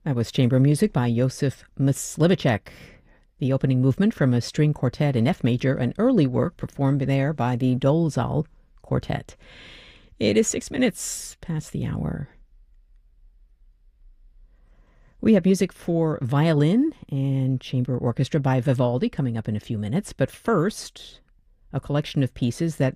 That was chamber music by Josef Myslivacek, the opening movement from a string quartet in F major, an early work performed there by the Dolezal Quartet. It is 6 minutes past the hour. We have music for violin and chamber orchestra by Vivaldi coming up in a few minutes, but first, a collection of pieces that